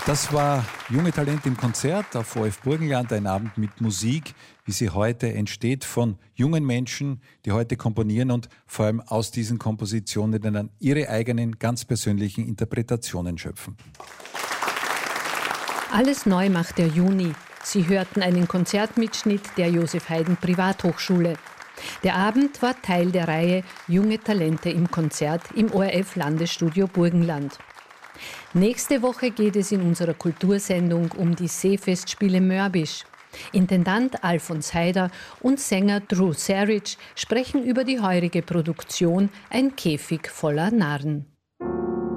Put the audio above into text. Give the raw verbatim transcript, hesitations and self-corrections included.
Das war Junge Talente im Konzert auf O R F Burgenland, ein Abend mit Musik, wie sie heute entsteht von jungen Menschen, die heute komponieren und vor allem aus diesen Kompositionen dann ihre eigenen ganz persönlichen Interpretationen schöpfen. Alles neu macht der Juni. Sie hörten einen Konzertmitschnitt der Josef Haydn Privathochschule. Der Abend war Teil der Reihe Junge Talente im Konzert im O R F Landesstudio Burgenland. Nächste Woche geht es in unserer Kultursendung um die Seefestspiele Mörbisch. Intendant Alfons Haider und Sänger Drew Sarich sprechen über die heurige Produktion Ein Käfig voller Narren.